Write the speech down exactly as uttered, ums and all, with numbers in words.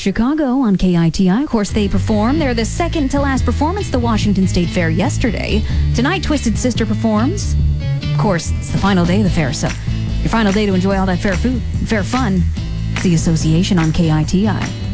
Chicago on K I T I. Of course, they perform. They're the second to last performance at the Washington State Fair yesterday. Tonight, Twisted Sister performs. Of course, it's the final day of the fair, so your final day to enjoy all that fair food, fair fun. It's the Association on K I T I.